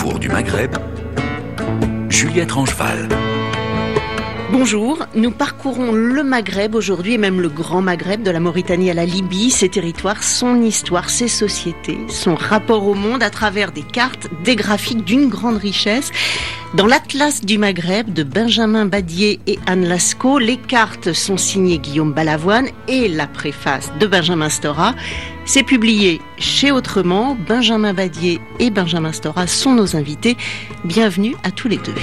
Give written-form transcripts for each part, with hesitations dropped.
carrefour du Maghreb, Juliette Rangeval. Bonjour, nous parcourons le Maghreb aujourd'hui et même le Grand Maghreb, de la Mauritanie à la Libye, ses territoires, son histoire, ses sociétés, son rapport au monde à travers des cartes, des graphiques d'une grande richesse. Dans l'Atlas du Maghreb de Benjamin Badier et Anne Lascaux, les cartes sont signées Guillaume Balavoine et la préface de Benjamin Stora. C'est publié chez Autrement. Benjamin Badier et Benjamin Stora sont nos invités. Bienvenue à tous les deux.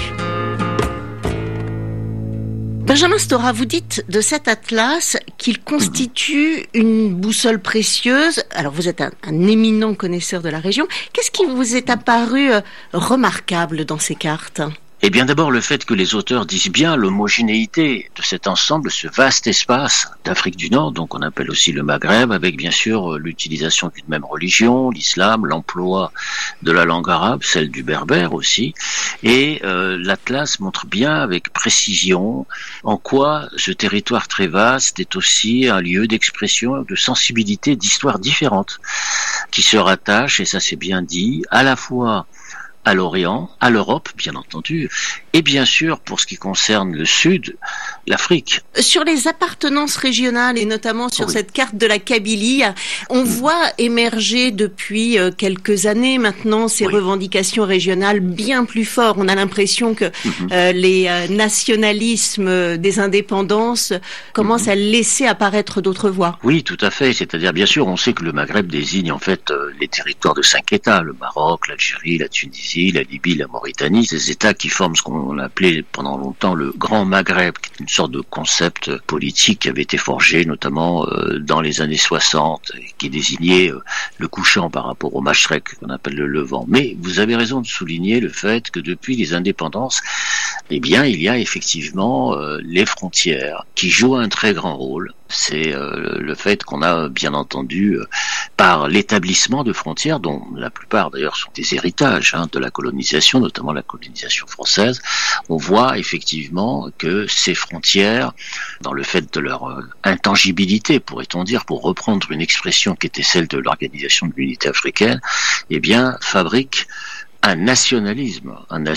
Benjamin Stora, vous dites de cet atlas qu'il constitue une boussole précieuse. Alors vous êtes un éminent connaisseur de la région. Qu'est-ce qui vous est apparu remarquable dans ces cartes ? Eh bien d'abord le fait que les auteurs disent bien l'homogénéité de cet ensemble, ce vaste espace d'Afrique du Nord, donc on appelle aussi le Maghreb, avec bien sûr l'utilisation d'une même religion, l'islam, l'emploi de la langue arabe, celle du berbère aussi, et l'Atlas montre bien avec précision en quoi ce territoire très vaste est aussi un lieu d'expression, de sensibilité, d'histoires différentes, qui se rattachent, et ça c'est bien dit, à la fois à l'Orient, à l'Europe, bien entendu, et bien sûr, pour ce qui concerne le Sud, l'Afrique. Sur les appartenances régionales, et notamment sur cette carte de la Kabylie, on voit émerger depuis quelques années maintenant ces revendications régionales bien plus fortes. On a l'impression que les nationalismes des indépendances commencent à laisser apparaître d'autres voix. Oui, tout à fait. C'est-à-dire, bien sûr, on sait que le Maghreb désigne en fait les territoires de 5 États, le Maroc, l'Algérie, la Tunisie, la Libye, la Mauritanie, ces États qui forment ce qu'on appelait pendant longtemps le Grand Maghreb, qui est une sorte de concept politique qui avait été forgé notamment dans les années 60, et qui désignait le couchant par rapport au Mashrek, qu'on appelle le Levant. Mais vous avez raison de souligner le fait que depuis les indépendances, eh bien, il y a effectivement les frontières qui jouent un très grand rôle. C'est le fait qu'on a bien entendu par l'établissement de frontières, dont la plupart d'ailleurs sont des héritages de la colonisation, notamment la colonisation française, on voit effectivement que ces frontières, dans le fait de leur intangibilité, pourrait-on dire, pour reprendre une expression qui était celle de l'Organisation de l'Unité africaine, eh bien, fabriquent un nationalisme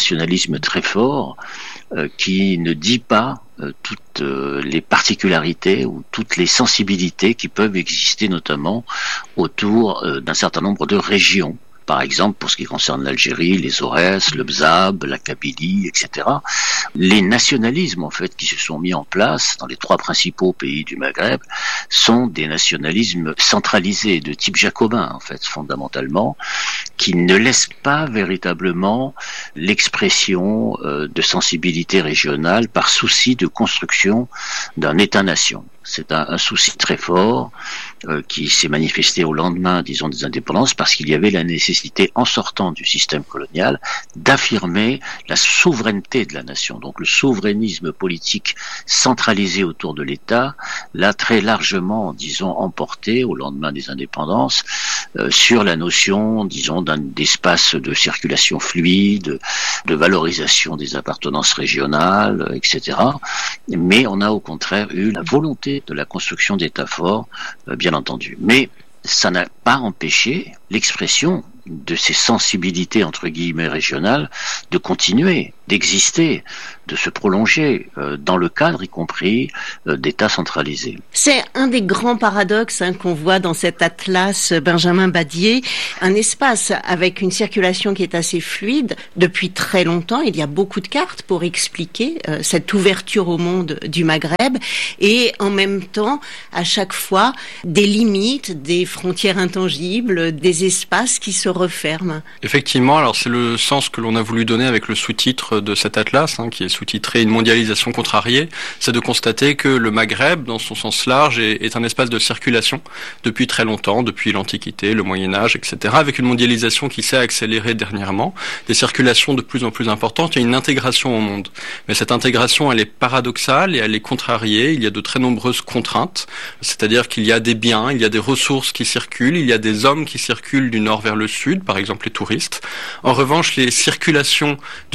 très fort qui ne dit pas toutes les particularités ou toutes les sensibilités qui peuvent exister notamment autour d'un certain nombre de régions. Par exemple, pour ce qui concerne l'Algérie, les Aurès, le Bzab, la Kabylie, etc. Les nationalismes, en fait, qui se sont mis en place dans les 3 principaux pays du Maghreb sont des nationalismes centralisés, de type jacobin, en fait, fondamentalement, qui ne laissent pas véritablement l'expression de sensibilité régionale par souci de construction d'un État-nation. C'est un souci très fort qui s'est manifesté au lendemain, disons, des indépendances, parce qu'il y avait la nécessité, en sortant du système colonial, d'affirmer la souveraineté de la nation. Donc le souverainisme politique centralisé autour de l'État l'a très largement, disons, emporté au lendemain des indépendances sur la notion, disons, d'espace de circulation fluide, de valorisation des appartenances régionales, etc. Mais on a au contraire eu la volonté de la construction d'États forts, bien entendu. Mais ça n'a pas empêché l'expression de ces sensibilités entre guillemets régionales de continuer, d'exister, de se prolonger dans le cadre y compris d'États centralisés. C'est un des grands paradoxes qu'on voit dans cet atlas Benjamin Badier, un espace avec une circulation qui est assez fluide depuis très longtemps. Il y a beaucoup de cartes pour expliquer cette ouverture au monde du Maghreb et en même temps, à chaque fois, des limites, des frontières intangibles, des espaces qui se referment. Effectivement, alors c'est le sens que l'on a voulu donner avec le sous-titre de cet atlas, qui est sous-titré « Une mondialisation contrariée », c'est de constater que le Maghreb, dans son sens large, est un espace de circulation depuis très longtemps, depuis l'Antiquité, le Moyen-Âge, etc., avec une mondialisation qui s'est accélérée dernièrement, des circulations de plus en plus importantes et une intégration au monde. Mais cette intégration, elle est paradoxale et elle est contrariée, il y a de très nombreuses contraintes, c'est-à-dire qu'il y a des biens, il y a des ressources qui circulent, il y a des hommes qui circulent du nord vers le sud, par exemple les touristes. En revanche, les circulations du sud vers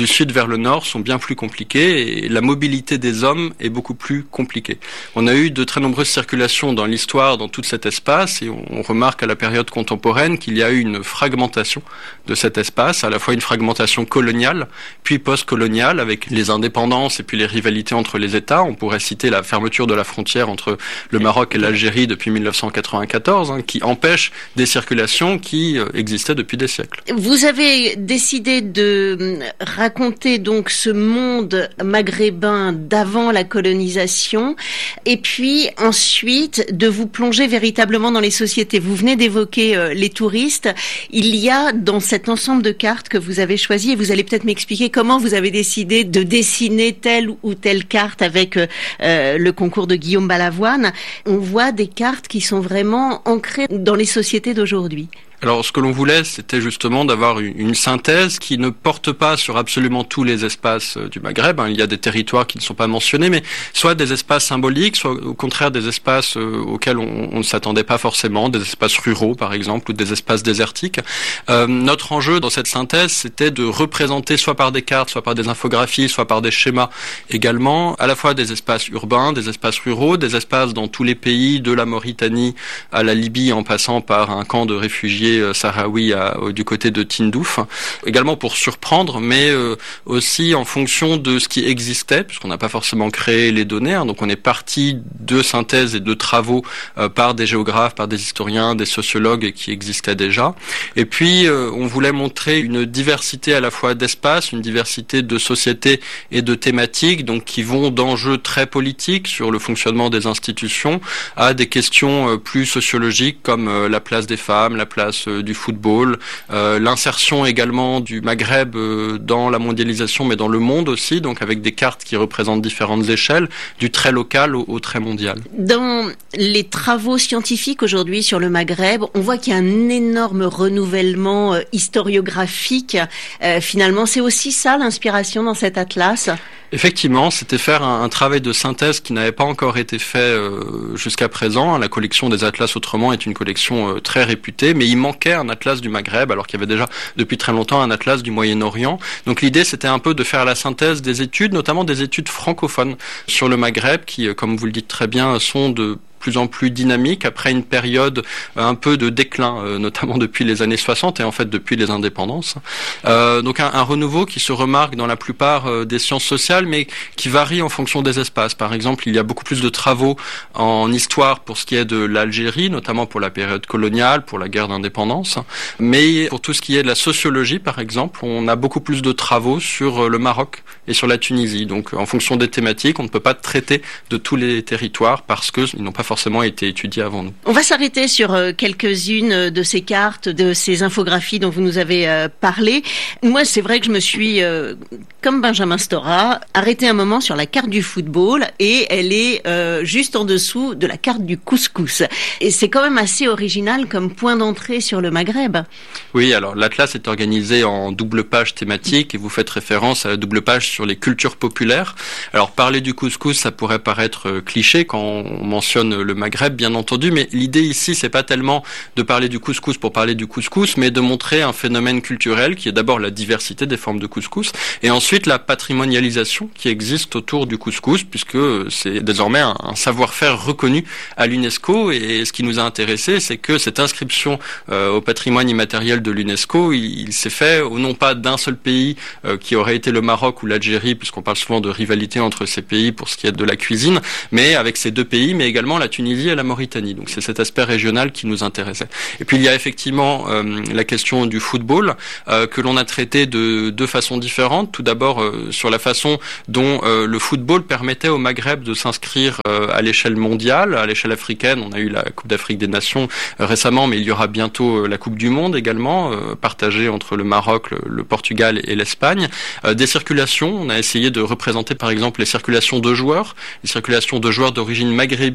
vers le nord sont bien plus compliquées et la mobilité des hommes est beaucoup plus compliquée. On a eu de très nombreuses circulations dans l'histoire, dans tout cet espace, et on remarque à la période contemporaine qu'il y a eu une fragmentation de cet espace, à la fois une fragmentation coloniale, puis post-coloniale, avec les indépendances et puis les rivalités entre les États. On pourrait citer la fermeture de la frontière entre le Maroc et l'Algérie depuis 1994, qui empêche des circulations qui existaient depuis des siècles. Vous avez décidé de raconter donc ce monde maghrébin d'avant la colonisation, et puis ensuite de vous plonger véritablement dans les sociétés. Vous venez d'évoquer les touristes. Il y a dans cet ensemble de cartes que vous avez choisi, et vous allez peut-être m'expliquer comment vous avez décidé de dessiner telle ou telle carte avec le concours de Guillaume Balavoine. On voit des cartes qui sont vraiment ancrées dans les sociétés d'aujourd'hui. Alors, ce que l'on voulait, c'était justement d'avoir une synthèse qui ne porte pas sur absolument tous les espaces du Maghreb. Il y a des territoires qui ne sont pas mentionnés, mais soit des espaces symboliques, soit au contraire des espaces auxquels on ne s'attendait pas forcément, des espaces ruraux par exemple, ou des espaces désertiques. Notre enjeu dans cette synthèse, c'était de représenter soit par des cartes, soit par des infographies, soit par des schémas également, à la fois des espaces urbains, des espaces ruraux, des espaces dans tous les pays, de la Mauritanie à la Libye, en passant par un camp de réfugiés sahraoui du côté de Tindouf, également pour surprendre, mais aussi en fonction de ce qui existait, puisqu'on n'a pas forcément créé les données, donc on est parti de synthèses et de travaux par des géographes, par des historiens, des sociologues qui existaient déjà, et puis on voulait montrer une diversité à la fois d'espaces, une diversité de sociétés et de thématiques, donc qui vont d'enjeux très politiques sur le fonctionnement des institutions à des questions plus sociologiques comme la place des femmes, la place du football, l'insertion également du Maghreb dans la mondialisation, mais dans le monde aussi, donc avec des cartes qui représentent différentes échelles, du très local au très mondial. Dans les travaux scientifiques aujourd'hui sur le Maghreb, on voit qu'il y a un énorme renouvellement historiographique. Finalement, c'est aussi ça l'inspiration dans cet atlas ? Effectivement, c'était faire un travail de synthèse qui n'avait pas encore été fait jusqu'à présent. La collection des Atlas Autrement est une collection très réputée, mais il manquait un atlas du Maghreb, alors qu'il y avait déjà depuis très longtemps un atlas du Moyen-Orient. Donc l'idée, c'était un peu de faire la synthèse des études, notamment des études francophones sur le Maghreb, qui, comme vous le dites très bien, sont de plus en plus dynamique après une période un peu de déclin, notamment depuis les années 60 et en fait depuis les indépendances. Donc un renouveau qui se remarque dans la plupart des sciences sociales, mais qui varie en fonction des espaces. Par exemple, il y a beaucoup plus de travaux en histoire pour ce qui est de l'Algérie, notamment pour la période coloniale, pour la guerre d'indépendance. Mais pour tout ce qui est de la sociologie, par exemple, on a beaucoup plus de travaux sur le Maroc et sur la Tunisie. Donc en fonction des thématiques, on ne peut pas traiter de tous les territoires parce qu'ils n'ont pas forcément été étudiés avant nous. On va s'arrêter sur quelques-unes de ces cartes, de ces infographies dont vous nous avez parlé. Moi, c'est vrai que je me suis, comme Benjamin Stora, arrêté un moment sur la carte du football et elle est juste en dessous de la carte du couscous. Et c'est quand même assez original comme point d'entrée sur le Maghreb. Oui, alors l'Atlas est organisé en double page thématique et vous faites référence à la double page sur les cultures populaires. Alors parler du couscous, ça pourrait paraître cliché quand on mentionne le Maghreb, bien entendu, mais l'idée ici, c'est pas tellement de parler du couscous pour parler du couscous, mais de montrer un phénomène culturel qui est d'abord la diversité des formes de couscous et ensuite la patrimonialisation qui existe autour du couscous, puisque c'est désormais un savoir-faire reconnu à l'UNESCO. Et ce qui nous a intéressé, c'est que cette inscription au patrimoine immatériel de l'UNESCO, il s'est fait au nom pas d'un seul pays qui aurait été le Maroc ou l'Algérie, puisqu'on parle souvent de rivalité entre ces pays pour ce qui est de la cuisine, mais avec ces deux pays, mais également la Tunisie et la Mauritanie. Donc c'est cet aspect régional qui nous intéressait. Et puis il y a effectivement la question du football que l'on a traité de deux façons différentes. Tout d'abord sur la façon dont le football permettait au Maghreb de s'inscrire à l'échelle mondiale, à l'échelle africaine. On a eu la Coupe d'Afrique des Nations récemment, mais il y aura bientôt la Coupe du Monde également, partagée entre le Maroc, le Portugal et l'Espagne. Des circulations, on a essayé de représenter par exemple les circulations de joueurs d'origine maghrébine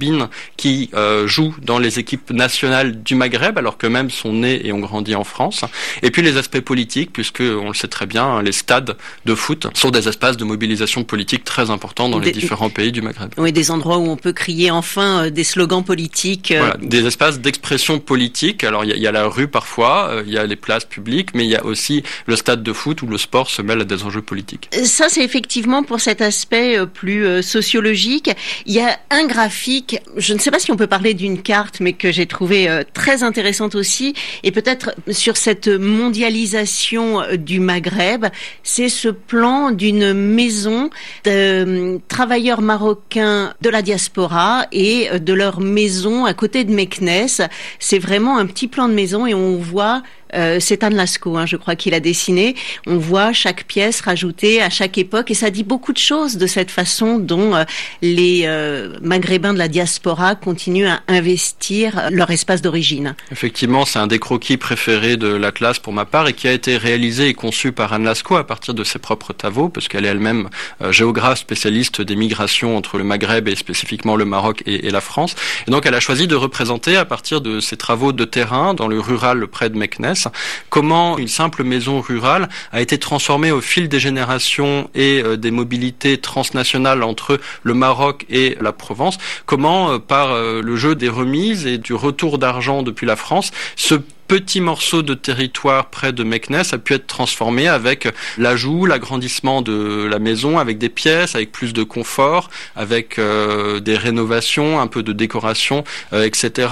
qui jouent dans les équipes nationales du Maghreb, alors qu'eux-mêmes sont nés et ont grandi en France. Et puis les aspects politiques, puisque on le sait très bien, les stades de foot sont des espaces de mobilisation politique très importants dans les différents pays du Maghreb. Oui, des endroits où on peut crier enfin des slogans politiques. Voilà, des espaces d'expression politique. Alors il y a la rue parfois, il y a les places publiques, mais il y a aussi le stade de foot où le sport se mêle à des enjeux politiques. Ça, c'est effectivement pour cet aspect plus sociologique. Il y a un graphique, je ne sais pas si on peut parler d'une carte, mais que j'ai trouvé très intéressante aussi, et peut-être sur cette mondialisation du Maghreb, c'est ce plan d'une maison de travailleurs marocains de la diaspora et de leur maison à côté de Meknès. C'est vraiment un petit plan de maison et on voit c'est Anne Lascaux, je crois qu'il a dessiné. On voit chaque pièce rajoutée à chaque époque et ça dit beaucoup de choses de cette façon dont les Maghrébins de la diaspora continuent à investir leur espace d'origine. Effectivement, c'est un des croquis préférés de l'Atlas pour ma part et qui a été réalisé et conçu par Anne Lascaux à partir de ses propres travaux, parce qu'elle est elle-même géographe spécialiste des migrations entre le Maghreb et spécifiquement le Maroc et la France. Et donc elle a choisi de représenter à partir de ses travaux de terrain dans le rural près de Meknès comment une simple maison rurale a été transformée au fil des générations et des mobilités transnationales entre le Maroc et la Provence, comment par le jeu des remises et du retour d'argent depuis la France, ce petit morceau de territoire près de Meknès a pu être transformé avec l'ajout, l'agrandissement de la maison, avec des pièces, avec plus de confort, avec des rénovations, un peu de décoration, etc.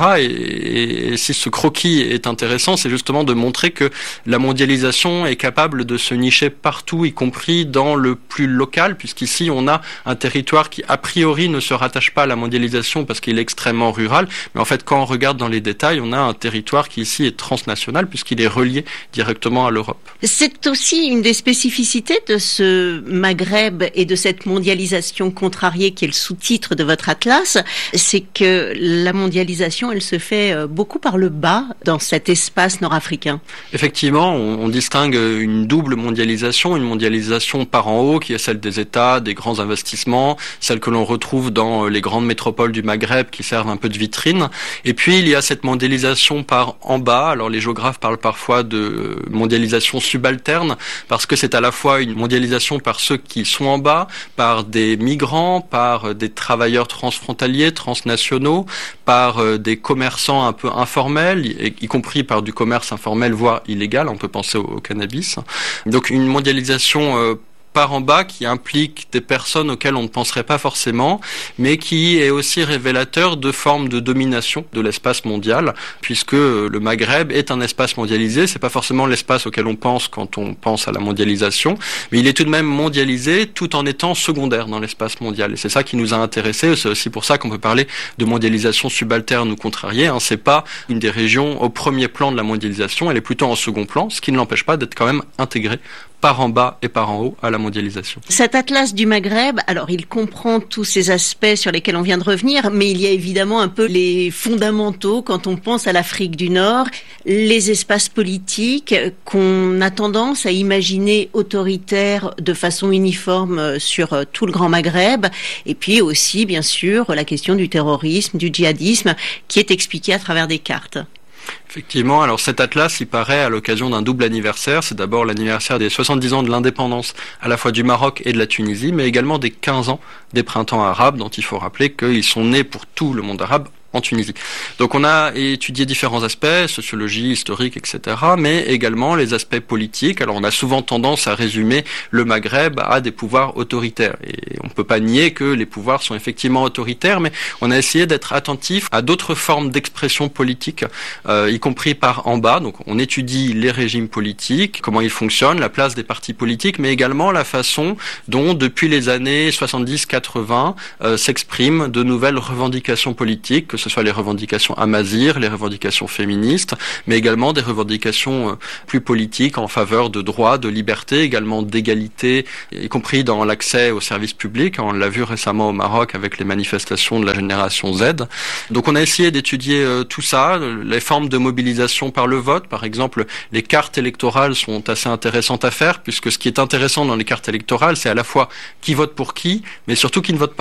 Et si ce croquis est intéressant, c'est justement de montrer que la mondialisation est capable de se nicher partout, y compris dans le plus local, puisqu'ici on a un territoire qui a priori ne se rattache pas à la mondialisation parce qu'il est extrêmement rural, mais en fait quand on regarde dans les détails, on a un territoire qui ici est transnational puisqu'il est relié directement à l'Europe. C'est aussi une des spécificités de ce Maghreb et de cette mondialisation contrariée qui est le sous-titre de votre atlas, c'est que la mondialisation, elle se fait beaucoup par le bas dans cet espace nord-africain. Effectivement, on distingue une double mondialisation, une mondialisation par en haut qui est celle des États, des grands investissements, celle que l'on retrouve dans les grandes métropoles du Maghreb qui servent un peu de vitrine, et puis il y a cette mondialisation par en bas. Alors les géographes parlent parfois de mondialisation subalterne parce que c'est à la fois une mondialisation par ceux qui sont en bas, par des migrants, par des travailleurs transfrontaliers, transnationaux, par des commerçants un peu informels, y compris par du commerce informel, voire illégal, on peut penser au cannabis. Donc une mondialisation par en bas qui implique des personnes auxquelles on ne penserait pas forcément, mais qui est aussi révélateur de formes de domination de l'espace mondial, puisque le Maghreb est un espace mondialisé. C'est pas forcément l'espace auquel on pense quand on pense à la mondialisation, mais il est tout de même mondialisé tout en étant secondaire dans l'espace mondial. Et c'est ça qui nous a intéressés. C'est aussi pour ça qu'on peut parler de mondialisation subalterne ou contrariée. C'est pas une des régions au premier plan de la mondialisation, elle est plutôt en second plan, ce qui ne l'empêche pas d'être quand même intégrée par en bas et par en haut à la mondialisation. Cet atlas du Maghreb, alors il comprend tous ces aspects sur lesquels on vient de revenir, mais il y a évidemment un peu les fondamentaux quand on pense à l'Afrique du Nord, les espaces politiques qu'on a tendance à imaginer autoritaires de façon uniforme sur tout le Grand Maghreb, et puis aussi bien sûr la question du terrorisme, du djihadisme qui est expliquée à travers des cartes. Effectivement, alors cet atlas, il paraît à l'occasion d'un double anniversaire. C'est d'abord l'anniversaire des 70 ans de l'indépendance à la fois du Maroc et de la Tunisie, mais également des 15 ans des printemps arabes, dont il faut rappeler qu'ils sont nés pour tout le monde arabe en Tunisie. Donc on a étudié différents aspects, sociologie, historique, etc., mais également les aspects politiques. Alors on a souvent tendance à résumer le Maghreb à des pouvoirs autoritaires. Et on ne peut pas nier que les pouvoirs sont effectivement autoritaires, mais on a essayé d'être attentif à d'autres formes d'expression politique, y compris par en bas. Donc on étudie les régimes politiques, comment ils fonctionnent, la place des partis politiques, mais également la façon dont, depuis les années 70-80, s'expriment de nouvelles revendications politiques, que ce soit les revendications amazirs, les revendications féministes, mais également des revendications plus politiques en faveur de droits, de liberté, également d'égalité, y compris dans l'accès aux services publics. On l'a vu récemment au Maroc avec les manifestations de la génération Z. Donc on a essayé d'étudier tout ça, les formes de mobilisation par le vote. Par exemple, les cartes électorales sont assez intéressantes à faire, puisque ce qui est intéressant dans les cartes électorales, c'est à la fois qui vote pour qui, mais surtout qui ne vote pas.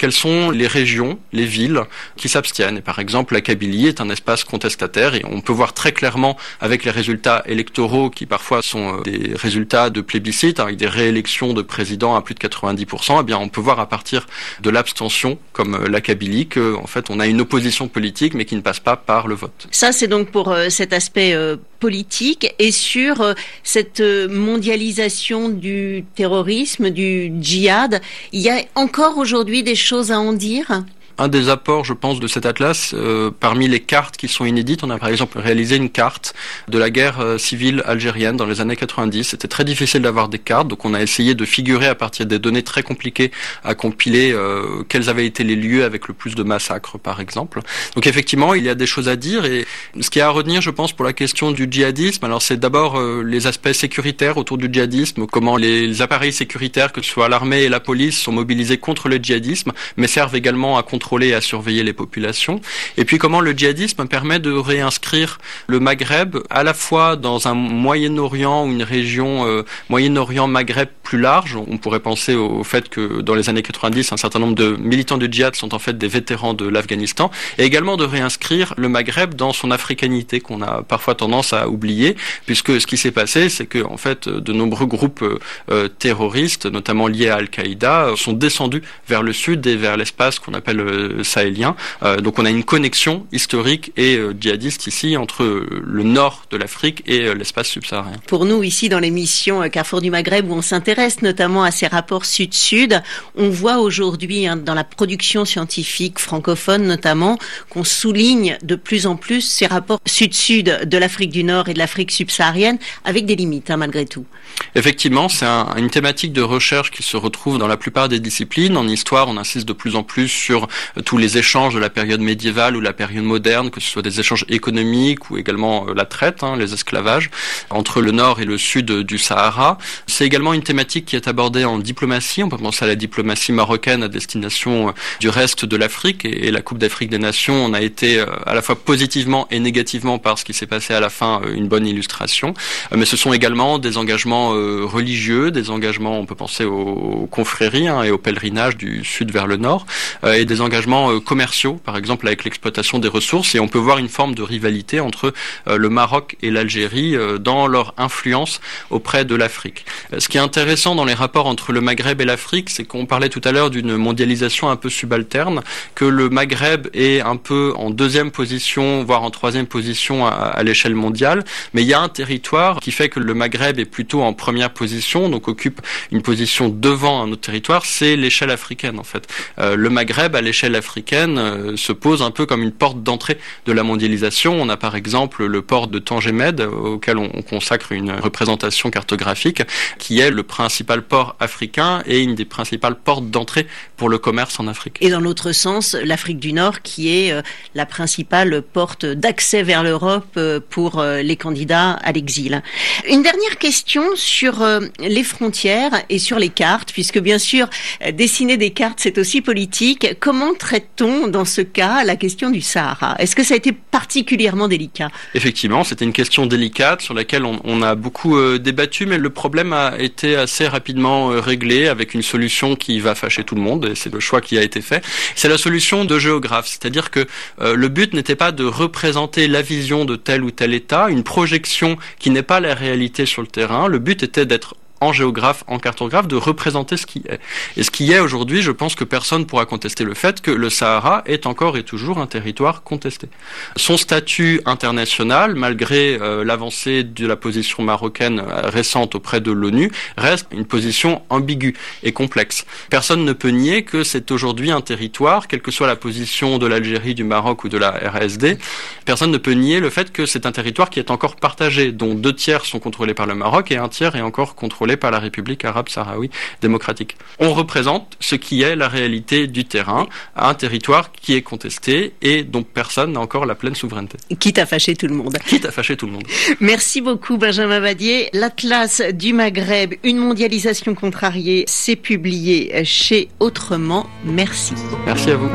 quelles sont les régions, les villes qui s'abstiennent. Et par exemple, la Kabylie est un espace contestataire et on peut voir très clairement avec les résultats électoraux qui parfois sont des résultats de plébiscite, avec des réélections de présidents à plus de 90%, eh bien on peut voir à partir de l'abstention, comme la Kabylie, que en fait on a une opposition politique mais qui ne passe pas par le vote. Ça c'est donc pour cet aspect politique. Et sur cette mondialisation du terrorisme, du djihad, il y a encore aujourd'hui des choses à en dire ? Un des apports, je pense, de cet atlas, parmi les cartes qui sont inédites, on a par exemple réalisé une carte de la guerre civile algérienne dans les années 90. C'était très difficile d'avoir des cartes, donc on a essayé de figurer à partir des données très compliquées à compiler quels avaient été les lieux avec le plus de massacres, par exemple. Donc effectivement, il y a des choses à dire, et ce qu'il y a à retenir, je pense, pour la question du djihadisme, alors c'est d'abord les aspects sécuritaires autour du djihadisme, comment les appareils sécuritaires, que ce soit l'armée et la police, sont mobilisés contre le djihadisme, mais servent également à contrôler et à surveiller les populations. Et puis comment le djihadisme permet de réinscrire le Maghreb à la fois dans un Moyen-Orient ou une région Moyen-Orient-Maghreb plus large. On pourrait penser au fait que dans les années 90, un certain nombre de militants du djihad sont en fait des vétérans de l'Afghanistan, et également de réinscrire le Maghreb dans son africanité qu'on a parfois tendance à oublier, puisque ce qui s'est passé, c'est que en fait de nombreux groupes terroristes, notamment liés à Al-Qaïda, sont descendus vers le sud et vers l'espace qu'on appelle sahélien. Donc on a une connexion historique et djihadiste ici entre le nord de l'Afrique et l'espace subsaharien. Pour nous ici dans l'émission Carrefour du Maghreb, où on s'intéresse notamment à ces rapports sud-sud, on voit aujourd'hui dans la production scientifique francophone notamment qu'on souligne de plus en plus ces rapports sud-sud de l'Afrique du Nord et de l'Afrique subsaharienne avec des limites malgré tout. Effectivement, c'est une thématique de recherche qui se retrouve dans la plupart des disciplines. En histoire, on insiste de plus en plus sur tous les échanges de la période médiévale ou la période moderne, que ce soit des échanges économiques ou également la traite, les esclavages, entre le nord et le sud du Sahara. C'est également une thématique qui est abordée en diplomatie. On peut penser à la diplomatie marocaine à destination du reste de l'Afrique, et la Coupe d'Afrique des Nations, on a été à la fois positivement et négativement par ce qui s'est passé à la fin une bonne illustration. Mais ce sont également des engagements religieux, des engagements, on peut penser aux confréries et au pèlerinage du sud vers le nord, et des engagements commerciaux, par exemple avec l'exploitation des ressources, et on peut voir une forme de rivalité entre le Maroc et l'Algérie dans leur influence auprès de l'Afrique. Ce qui est intéressant dans les rapports entre le Maghreb et l'Afrique, c'est qu'on parlait tout à l'heure d'une mondialisation un peu subalterne, que le Maghreb est un peu en deuxième position, voire en troisième position à l'échelle mondiale, mais il y a un territoire qui fait que le Maghreb est plutôt en première position, donc occupe une position devant un autre territoire, c'est l'échelle africaine en fait. Le Maghreb à l'échelle africaine se pose un peu comme une porte d'entrée de la mondialisation. On a par exemple le port de Tanger Med, auquel on consacre une représentation cartographique, qui est le principal port africain et une des principales portes d'entrée pour le commerce en Afrique. Et dans l'autre sens, l'Afrique du Nord qui est la principale porte d'accès vers l'Europe pour les candidats à l'exil. Une dernière question sur les frontières et sur les cartes, puisque bien sûr, dessiner des cartes, c'est aussi politique. Comment traite-t-on dans ce cas la question du Sahara ? Est-ce que ça a été particulièrement délicat ? Effectivement, c'était une question délicate sur laquelle on a beaucoup débattu, mais le problème a été assez rapidement réglé avec une solution qui va fâcher tout le monde, et c'est le choix qui a été fait. C'est la solution de géographe, c'est-à-dire que le but n'était pas de représenter la vision de tel ou tel État, une projection qui n'est pas la réalité sur le terrain. Le but était d'être en géographe, en cartographe, de représenter ce qui est. Et ce qui est aujourd'hui, je pense que personne pourra contester le fait que le Sahara est encore et toujours un territoire contesté. Son statut international, malgré l'avancée de la position marocaine récente auprès de l'ONU, reste une position ambiguë et complexe. Personne ne peut nier que c'est aujourd'hui un territoire, quelle que soit la position de l'Algérie, du Maroc ou de la RSD, personne ne peut nier le fait que c'est un territoire qui est encore partagé, dont 2 tiers sont contrôlés par le Maroc et 1 tiers est encore contrôlé par la République arabe sahraoui démocratique. On représente ce qui est la réalité du terrain, un territoire qui est contesté et dont personne n'a encore la pleine souveraineté. Quitte à fâcher tout le monde. Quitte à fâcher tout le monde. Merci beaucoup Benjamin Vadier. L'Atlas du Maghreb, une mondialisation contrariée, c'est publié chez Autrement. Merci. Merci à vous.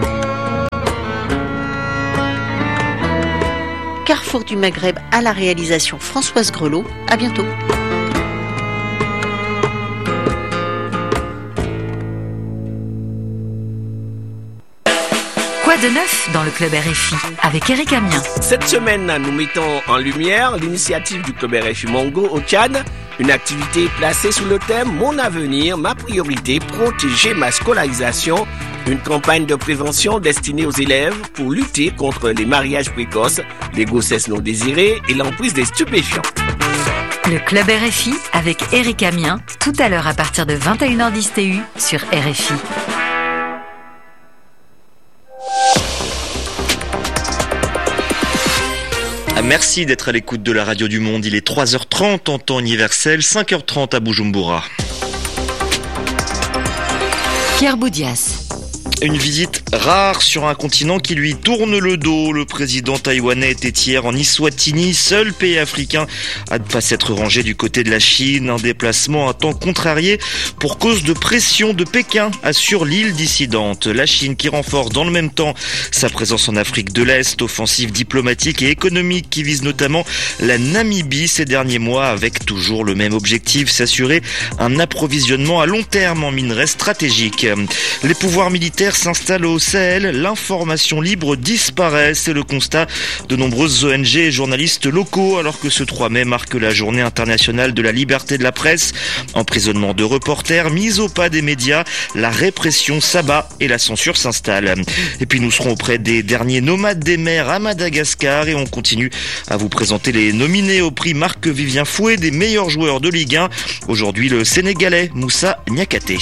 Carrefour du Maghreb à la réalisation Françoise Grelot. À bientôt. Quoi de neuf dans le Club RFI avec Eric Amiens. Cette semaine, nous mettons en lumière l'initiative du Club RFI Mongo au Tchad, une activité placée sous le thème « Mon avenir, ma priorité, protéger ma scolarisation », une campagne de prévention destinée aux élèves pour lutter contre les mariages précoces, les grossesses non désirées et l'emprise des stupéfiants. Le Club RFI avec Eric Amiens, tout à l'heure à partir de 21h10 TU sur RFI. Merci d'être à l'écoute de la radio du monde. Il est 3h30 en temps universel, 5h30 à Bujumbura. Pierre Boudias. Une visite rare sur un continent qui lui tourne le dos. Le président taïwanais était hier en Eswatini, seul pays africain à ne pas s'être rangé du côté de la Chine. Un déplacement un temps contrarié pour cause de pression de Pékin, assure l'île dissidente. La Chine qui renforce dans le même temps sa présence en Afrique de l'Est, offensive diplomatique et économique qui vise notamment la Namibie ces derniers mois avec toujours le même objectif, s'assurer un approvisionnement à long terme en minerais stratégiques. Les pouvoirs militaires s'installe au Sahel, l'information libre disparaît. C'est le constat de nombreuses ONG et journalistes locaux alors que ce 3 mai marque la journée internationale de la liberté de la presse. Emprisonnement de reporters, mise au pas des médias, la répression s'abat et la censure s'installe. Et puis nous serons auprès des derniers nomades des mers à Madagascar et on continue à vous présenter les nominés au prix Marc-Vivien Fouet des meilleurs joueurs de Ligue 1. Aujourd'hui le Sénégalais Moussa Niakhaté.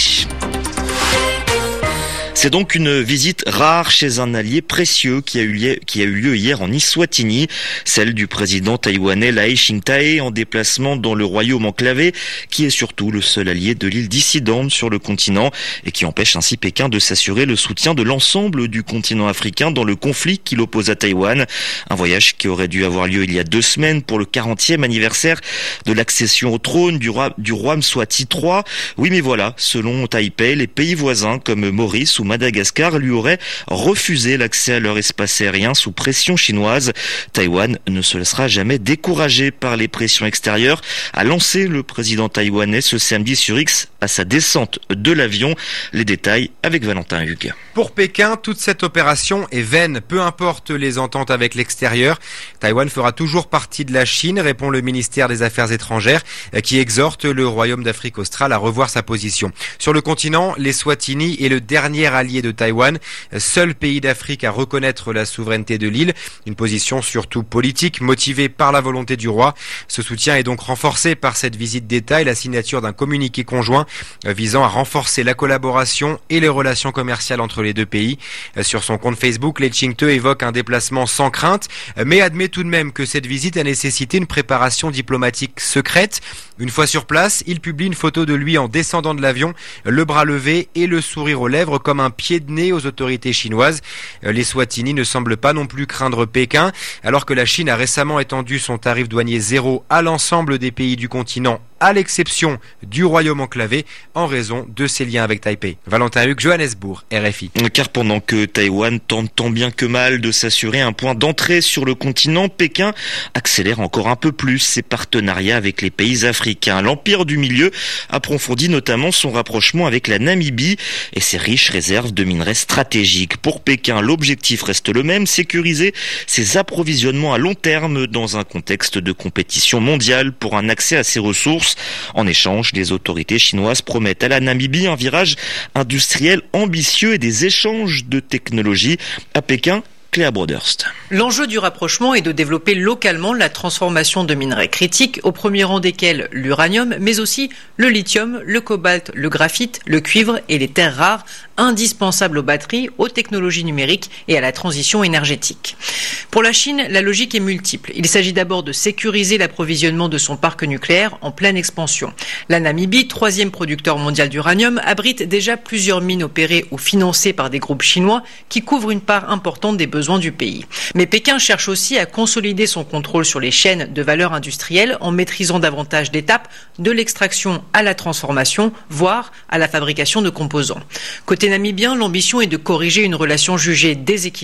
C'est donc une visite rare chez un allié précieux qui a eu lieu hier en Eswatini, celle du président taïwanais Lai Ching-te en déplacement dans le royaume enclavé, qui est surtout le seul allié de l'île dissidente sur le continent et qui empêche ainsi Pékin de s'assurer le soutien de l'ensemble du continent africain dans le conflit qui l'oppose à Taïwan. Un voyage qui aurait dû avoir lieu il y a 2 semaines pour le 40e anniversaire de l'accession au trône du roi Mswati III. Oui mais voilà, selon Taipei, les pays voisins comme Maurice ou Madagascar lui aurait refusé l'accès à leur espace aérien sous pression chinoise. Taïwan ne se laissera jamais décourager par les pressions extérieures, a lancé le président taïwanais ce samedi sur X à sa descente de l'avion. Les détails avec Valentin Hugues. Pour Pékin, toute cette opération est vaine, peu importe les ententes avec l'extérieur. Taïwan fera toujours partie de la Chine, répond le ministère des Affaires étrangères, qui exhorte le Royaume d'Afrique australe à revoir sa position. Sur le continent, l'Eswatini est le dernier allié de Taïwan, seul pays d'Afrique à reconnaître la souveraineté de l'île, une position surtout politique motivée par la volonté du roi. Ce soutien est donc renforcé par cette visite d'État et la signature d'un communiqué conjoint visant à renforcer la collaboration et les relations commerciales entre les deux pays. Sur son compte Facebook, Lai Ching-te évoque un déplacement sans crainte, mais admet tout de même que cette visite a nécessité une préparation diplomatique secrète. Une fois sur place, il publie une photo de lui en descendant de l'avion, le bras levé et le sourire aux lèvres comme un pied de nez aux autorités chinoises. L'Eswatini ne semble pas non plus craindre Pékin, alors que la Chine a récemment étendu son tarif douanier zéro à l'ensemble des pays du continent, à l'exception du royaume enclavé, en raison de ses liens avec Taipei. Valentin Hugues, Johannesburg, RFI. Car pendant que Taïwan tente tant bien que mal de s'assurer un point d'entrée sur le continent, Pékin accélère encore un peu plus ses partenariats avec les pays africains. L'Empire du Milieu approfondit notamment son rapprochement avec la Namibie et ses riches réserves de minerais stratégiques. Pour Pékin, l'objectif reste le même, sécuriser ses approvisionnements à long terme dans un contexte de compétition mondiale pour un accès à ces ressources. En échange, les autorités chinoises promettent à la Namibie un virage industriel ambitieux et des échanges de technologies. À Pékin, Cléa Broderst. L'enjeu du rapprochement est de développer localement la transformation de minerais critiques, au premier rang desquels l'uranium, mais aussi le lithium, le cobalt, le graphite, le cuivre et les terres rares, indispensables aux batteries, aux technologies numériques et à la transition énergétique. Pour la Chine, la logique est multiple. Il s'agit d'abord de sécuriser l'approvisionnement de son parc nucléaire en pleine expansion. La Namibie, 3e producteur mondial d'uranium, abrite déjà plusieurs mines opérées ou financées par des groupes chinois qui couvrent une part importante des besoins du pays. Mais Pékin cherche aussi à consolider son contrôle sur les chaînes de valeur industrielle en maîtrisant davantage d'étapes de l'extraction à la transformation, voire à la fabrication de composants. Côté namibien, l'ambition est de corriger une relation jugée déséquilibrée